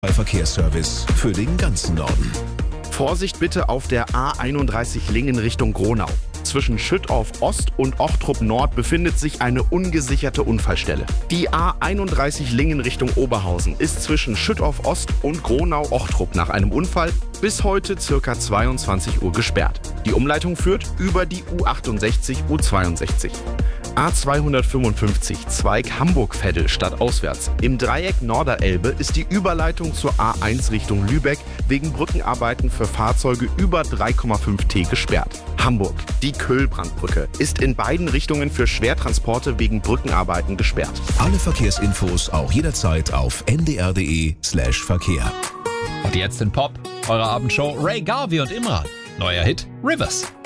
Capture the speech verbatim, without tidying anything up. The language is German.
Verkehrsservice für den ganzen Norden. Vorsicht bitte auf der A einunddreißig Lingen Richtung Gronau. Zwischen Schüttorf Ost und Ochtrup Nord befindet sich eine ungesicherte Unfallstelle. Die A einunddreißig Lingen Richtung Oberhausen ist zwischen Schüttorf Ost und Gronau-Ochtrup nach einem Unfall bis heute ca. zweiundzwanzig Uhr gesperrt. Die Umleitung führt über die U achtundsechzig U zweiundsechzig. A zweihundertfünfundfünfzig Zweig Hamburg-Veddel stadtauswärts. Im Dreieck Norderelbe ist die Überleitung zur A eins Richtung Lübeck wegen Brückenarbeiten für Fahrzeuge über drei Komma fünf T gesperrt. Hamburg. Die Köhlbrandbrücke ist in beiden Richtungen für Schwertransporte wegen Brückenarbeiten gesperrt. Alle Verkehrsinfos auch jederzeit auf n d r punkt d e slash Verkehr. Und jetzt in Pop, eure Abendshow Ray Garvey und Imran. Neuer Hit Rivers.